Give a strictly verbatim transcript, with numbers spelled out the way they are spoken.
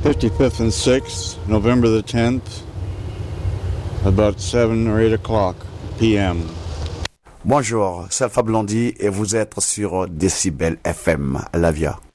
fifty-fifth and sixth, November the tenth, about seven or eight o'clock p m. Bonjour, c'est Alpha Blondy et vous êtes sur Decibel F M, Lavia.